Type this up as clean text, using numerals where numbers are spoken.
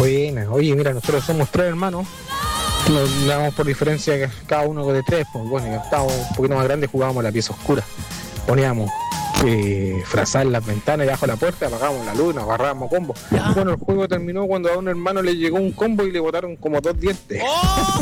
Buena, oye, mira, nosotros somos 3 hermanos. Nos damos por diferencia que cada uno de 3, pues bueno, que estábamos un poquito más grandes, jugábamos a la pieza oscura. Poníamos frazar las ventanas y bajo la puerta, apagábamos la luz, nos agarrábamos combos. Bueno, el juego terminó cuando a un hermano le llegó un combo y le botaron como 2 dientes. ¡Oh!